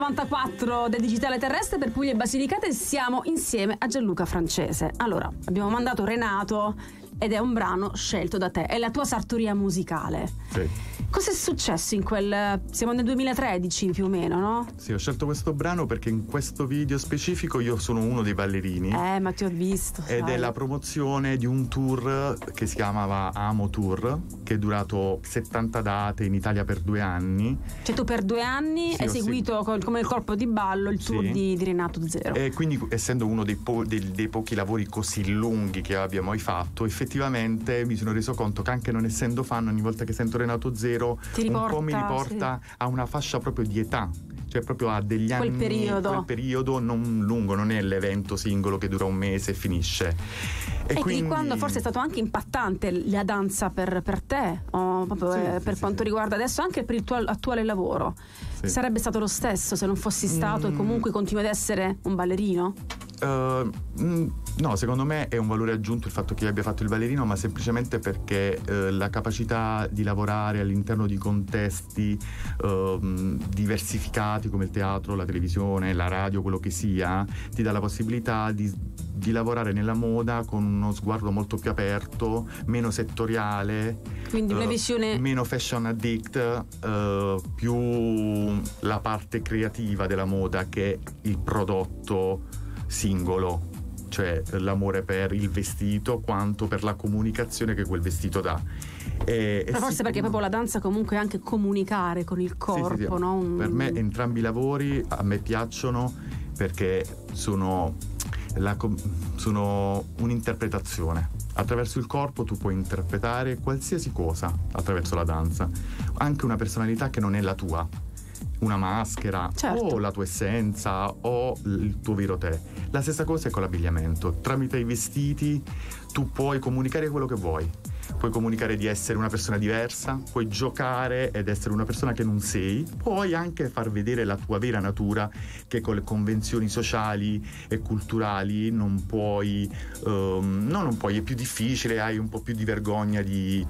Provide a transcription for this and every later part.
94 del Digitale Terrestre per Puglia e Basilicata e siamo insieme a Gianluca Francese. Allora, abbiamo mandato Renato ed è un brano scelto da te, è la tua sartoria musicale. Sì. Cos'è successo in quel... siamo nel 2013 più o meno, no? Sì, ho scelto questo brano perché in questo video specifico io sono uno dei ballerini. Ma ti ho visto. Ed sai. è la promozione di un tour che si chiamava Amo Tour, che è durato 70 date in Italia per 2 anni. Cioè tu per 2 anni hai seguito come il corpo di ballo il tour di Renato Zero. E quindi, essendo uno dei pochi lavori così lunghi che abbia mai fatto, effettivamente mi sono reso conto che anche non essendo fan, ogni volta che sento Renato Zero un po' mi riporta a una fascia proprio di età, cioè proprio a degli anni, quel periodo non lungo, non è l'evento singolo che dura un mese e finisce. E quindi quando forse è stato anche impattante la danza per te, proprio per quanto riguarda adesso anche per il tuo attuale lavoro. Sarebbe stato lo stesso se non fossi stato e comunque continui ad essere un ballerino? No, secondo me è un valore aggiunto il fatto che io abbia fatto il ballerino, ma semplicemente perché la capacità di lavorare all'interno di contesti diversificati come il teatro, la televisione, la radio, quello che sia, ti dà la possibilità di lavorare nella moda con uno sguardo molto più aperto, meno settoriale, quindi una visione meno fashion addict, più la parte creativa della moda che il prodotto singolo, cioè l'amore per il vestito quanto per la comunicazione che quel vestito dà. Ma forse perché proprio la danza comunque è anche comunicare con il corpo, no? Per me entrambi i lavori a me piacciono perché sono un'interpretazione. Attraverso il corpo tu puoi interpretare qualsiasi cosa attraverso la danza, anche una personalità che non è la tua, una maschera, o la tua essenza o il tuo vero te. La stessa cosa è con l'abbigliamento. Tramite i vestiti tu puoi comunicare quello che vuoi. Puoi comunicare di essere una persona diversa, puoi giocare ed essere una persona che non sei, puoi anche far vedere la tua vera natura che con le convenzioni sociali e culturali non puoi, è più difficile, hai un po' più di vergogna di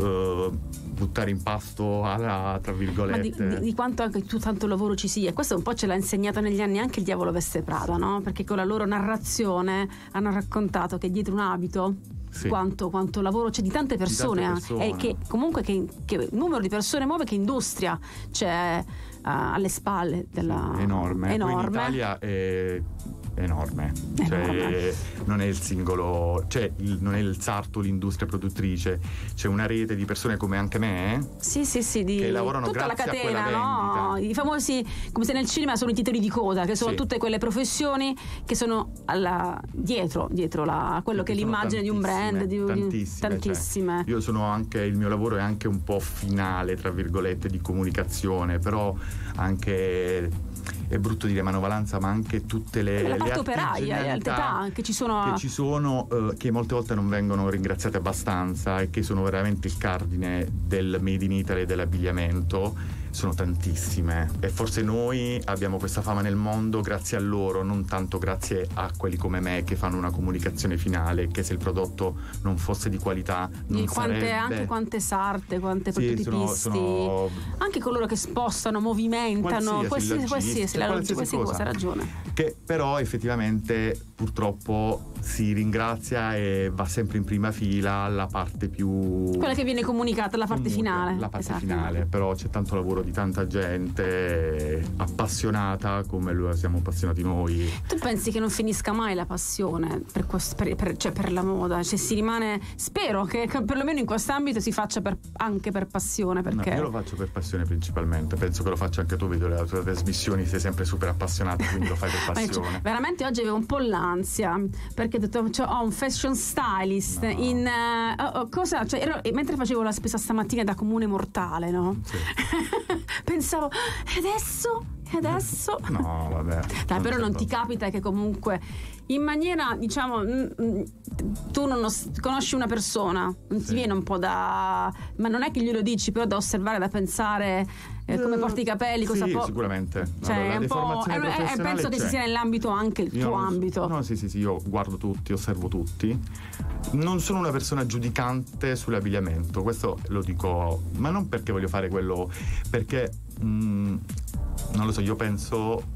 buttare in pasto tra virgolette. Ma di quanto anche tu tanto lavoro ci sia, questo un po' ce l'ha insegnato negli anni anche il Diavolo Veste Prada, no? Perché con la loro narrazione hanno raccontato che dietro un abito quanto lavoro c'è di tante persone, e che comunque che numero di persone muove, che industria c'è alle spalle enorme. Qui in Italia è enorme. Cioè, non è il singolo, cioè non è il sarto l'industria produttrice, c'è una rete di persone come anche me che lavorano tutta grazie la catena, a quella vendita. no? I famosi, come se nel cinema sono i titoli di coda, che sono tutte quelle professioni che sono dietro quello che è l'immagine di un brand, tantissime. Cioè, io sono anche, il mio lavoro è anche un po' finale tra virgolette di comunicazione, però anche, è brutto dire manovalanza, ma anche tutte le parte operaia che ci sono che molte volte non vengono ringraziate abbastanza e che sono veramente il cardine del Made in Italy e dell'abbigliamento. Sono tantissime e forse noi abbiamo questa fama nel mondo grazie a loro, non tanto grazie a quelli come me che fanno una comunicazione finale, che se il prodotto non fosse di qualità non sarebbe. Anche quante sarte, quante prototipisti, anche coloro che spostano, movimentano, qualsiasi cosa, hai ragione. Che però effettivamente purtroppo si ringrazia e va sempre in prima fila la parte più, quella che viene comunicata, la parte finale. La parte finale, però c'è tanto lavoro di tanta gente appassionata come siamo appassionati noi. Tu pensi che non finisca mai la passione per la moda? Cioè si rimane, spero che perlomeno in quest'ambito si faccia anche per passione, perché io lo faccio per passione principalmente, penso che lo faccia anche tu, vedo le tue trasmissioni, sei sempre super appassionata, quindi lo fai per passione. Veramente oggi avevo un po' l'ansia perché ho detto ho un fashion stylist cosa, cioè mentre facevo la spesa stamattina da comune mortale, no? Sì. Pensavo e adesso no vabbè, dai, però non ti capita che comunque in maniera, diciamo, tu non conosci una persona, non ti viene un po' ma non è che glielo dici, però da osservare, da pensare come porti i capelli, cosa sicuramente. Cioè, allora, la deformazione professionale penso che si sia nell'ambito anche il tuo ambito. No, sì, io guardo tutti, osservo tutti. Non sono una persona giudicante sull'abbigliamento, questo lo dico, ma non perché voglio fare quello, perché Non lo so, io penso